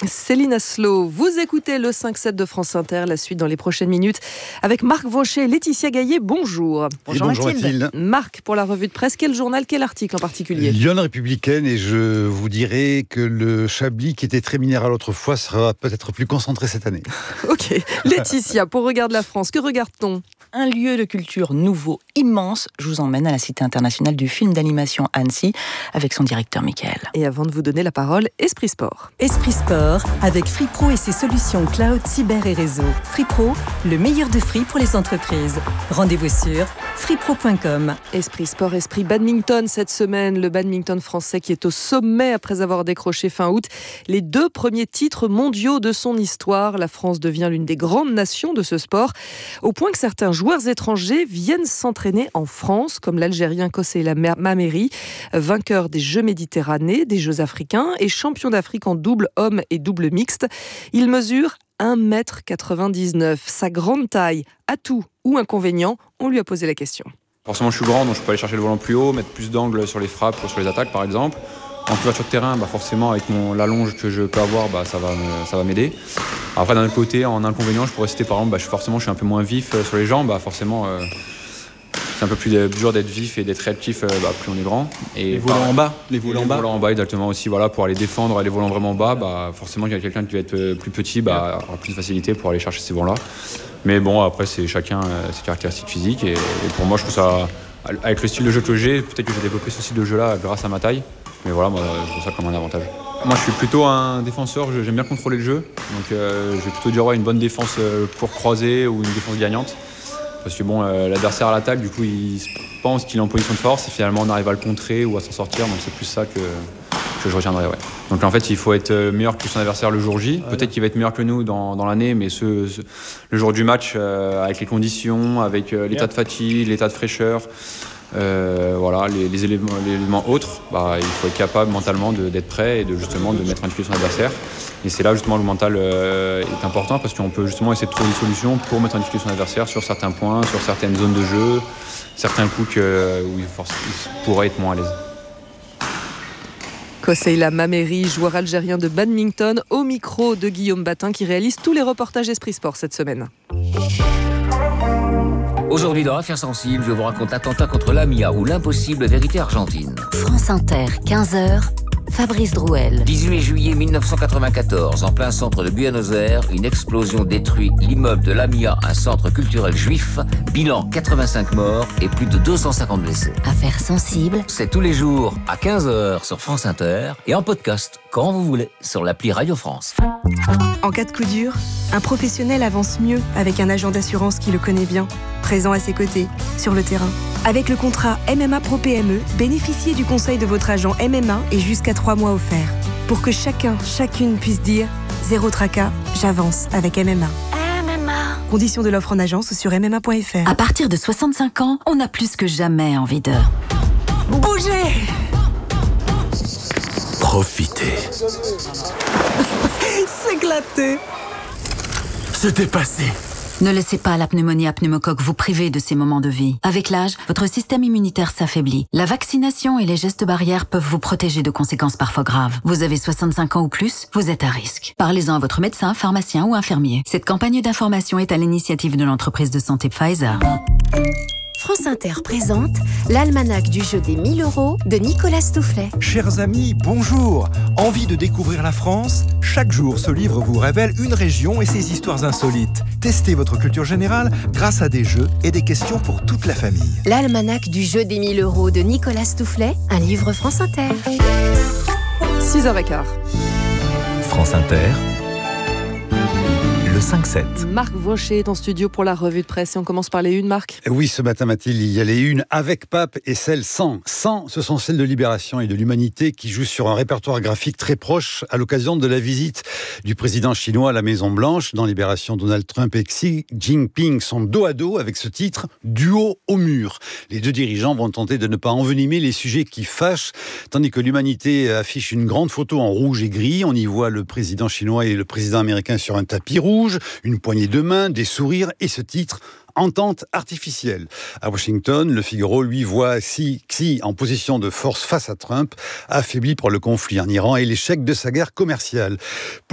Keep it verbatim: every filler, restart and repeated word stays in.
Céline Aslo, vous écoutez le cinq sept de France Inter, la suite dans les prochaines minutes avec Marc Vaucher et Laetitia Gaillet. Bonjour. Bonjour, bonjour Mathilde. Mathilde. Marc, pour la revue de presse, quel journal, quel article en particulier? Lyon Républicaine, et je vous dirai que le Chablis, qui était très minéral autrefois, sera peut-être plus concentré cette année. Ok. Laetitia, pour Regarde la France, que regarde-t-on? Un lieu de culture nouveau, immense. Je vous emmène à la Cité internationale du film d'animation Annecy avec son directeur Michael. Et avant de vous donner la parole, Esprit Sport. Esprit Sport, avec Free Pro et ses solutions cloud, cyber et réseau. Free Pro, le meilleur de Free pour les entreprises. Rendez-vous sur free pro point com. Esprit Sport, Esprit Badminton cette semaine. Le badminton français qui est au sommet après avoir décroché fin août les deux premiers titres mondiaux de son histoire. La France devient l'une des grandes nations de ce sport, au point que certains joueurs étrangers viennent s'entraîner en France, comme l'Algérien Kosseila Mameri, vainqueur des Jeux Méditerranée, des Jeux africains et champion d'Afrique en double homme et double mixte. Il mesure un mètre quatre-vingt-dix-neuf. Sa grande taille, atout ou inconvénient, on lui a posé la question. Forcément, je suis grand, donc je peux aller chercher le volant plus haut, mettre plus d'angle sur les frappes ou sur les attaques, par exemple. En couverture de terrain, bah forcément, avec mon, la longe que je peux avoir, bah ça, va me, ça va m'aider. Après, d'un autre côté, en inconvénient, je pourrais citer, par exemple, bah, je, forcément, je suis un peu moins vif sur les jambes. Bah, forcément, euh, c'est un peu plus dur d'être vif et d'être réactif euh, bah, plus on est grand. Et les volants en bas Les volants en bas Les volants en bas, exactement aussi. Voilà, pour aller défendre les volants vraiment bas, bah, forcément, il y a quelqu'un qui va être plus petit, bah, aura plus de facilité pour aller chercher ces volants-là. Mais bon, après, c'est chacun euh, ses caractéristiques physiques. Et, et pour moi, je trouve ça, avec le style de jeu que j'ai, peut-être que j'ai développé ce style de jeu-là grâce à ma taille. Mais voilà, moi, je vois ça comme un avantage. Moi, je suis plutôt un défenseur, j'aime bien contrôler le jeu. Donc, euh, je vais plutôt dire ouais, une bonne défense pour croiser ou une défense gagnante. Parce que bon, euh, l'adversaire à l'attaque, du coup, il pense qu'il est en position de force et finalement, on arrive à le contrer ou à s'en sortir. Donc, c'est plus ça que, que je retiendrai. Ouais. Donc, en fait, il faut être meilleur que son adversaire le jour J. Peut-être qu'il va être meilleur que nous dans, dans l'année, mais ce, ce, le jour du match, euh, avec les conditions, avec euh, l'état de fatigue, l'état de fraîcheur, Euh, voilà, les, les, éléments, les éléments autres, bah, il faut être capable mentalement de, d'être prêt et de justement de mettre en difficulté son adversaire. Et c'est là justement le mental euh, est important parce qu'on peut justement essayer de trouver des solutions pour mettre en difficulté son adversaire sur certains points, sur certaines zones de jeu, certains coups que, où il, force, il pourrait être moins à l'aise. Kosseila Mameri, joueur algérien de badminton, au micro de Guillaume Batin qui réalise tous les reportages Esprit Sport cette semaine. Aujourd'hui dans Affaires sensibles, je vous raconte l'attentat contre l'A M I A ou l'impossible vérité argentine. France Inter, quinze heures, Fabrice Drouel. dix-huit juillet mille neuf cent quatre-vingt-quatorze, en plein centre de Buenos Aires, une explosion détruit l'immeuble de l'A M I A, un centre culturel juif. Bilan quatre-vingt-cinq morts et plus de deux cent cinquante blessés. Affaires sensibles, c'est tous les jours à quinze heures sur France Inter et en podcast quand vous voulez sur l'appli Radio France. En cas de coup dur, un professionnel avance mieux avec un agent d'assurance qui le connaît bien, présent à ses côtés, sur le terrain. Avec le contrat M M A Pro P M E, bénéficiez du conseil de votre agent M M A et jusqu'à trois mois offerts. Pour que chacun, chacune puisse dire « Zéro tracas, j'avance avec M M A ». M M A. Conditions de l'offre en agence sur m m a point f r. À partir de soixante-cinq ans, on a plus que jamais envie de bouger. Profitez. S'éclater. Se dépasser. Ne laissez pas la pneumonie à pneumocoque vous priver de ces moments de vie. Avec l'âge, votre système immunitaire s'affaiblit. La vaccination et les gestes barrières peuvent vous protéger de conséquences parfois graves. Vous avez soixante-cinq ans ou plus, vous êtes à risque. Parlez-en à votre médecin, pharmacien ou infirmier. Cette campagne d'information est à l'initiative de l'entreprise de santé Pfizer. France Inter présente l'almanach du jeu des mille euros de Nicolas Stoufflet. Chers amis, bonjour. Envie de découvrir la France ? Chaque jour, ce livre vous révèle une région et ses histoires insolites. Testez votre culture générale grâce à des jeux et des questions pour toute la famille. L'almanach du jeu des mille euros de Nicolas Stoufflet, un livre France Inter. six heures quinze. France Inter. Le cinq sept. Marc Vaucher est en studio pour la revue de presse et on commence par les unes, Marc. Oui, ce matin, Mathilde, il y a les unes avec Pape et celles sans. Sans, ce sont celles de Libération et de l'Humanité qui jouent sur un répertoire graphique très proche à l'occasion de la visite du président chinois à la Maison-Blanche. Dans Libération, Donald Trump et Xi Jinping sont dos à dos avec ce titre « Duo au mur ». Les deux dirigeants vont tenter de ne pas envenimer les sujets qui fâchent, tandis que l'Humanité affiche une grande photo en rouge et gris. On y voit le président chinois et le président américain sur un tapis rouge. Une poignée de main, des sourires et ce titre « Entente artificielle ». À Washington, le Figaro, lui, voit Xi, Xi en position de force face à Trump, affaibli par le conflit en Iran et l'échec de sa guerre commerciale.